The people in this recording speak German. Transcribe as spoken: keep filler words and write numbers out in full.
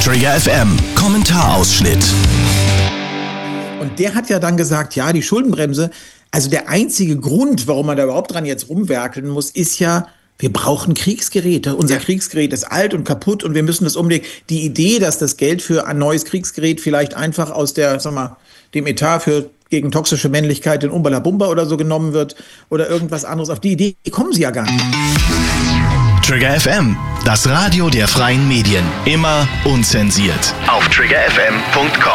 Trigger F M, Kommentarausschnitt. Und der hat ja dann gesagt, ja, die Schuldenbremse, also der einzige Grund, warum man da überhaupt dran jetzt rumwerkeln muss, ist ja, wir brauchen Kriegsgeräte. Unser ja. Kriegsgerät ist alt und kaputt und wir müssen das umlegen. Die Idee, dass das Geld für ein neues Kriegsgerät vielleicht einfach aus der, sag mal, dem Etat für gegen toxische Männlichkeit in Umbalabumba oder so genommen wird oder irgendwas anderes, auf die Idee kommen sie ja gar nicht. Trigger F M, das Radio der freien Medien. Immer unzensiert. Auf trigger f m punkt com.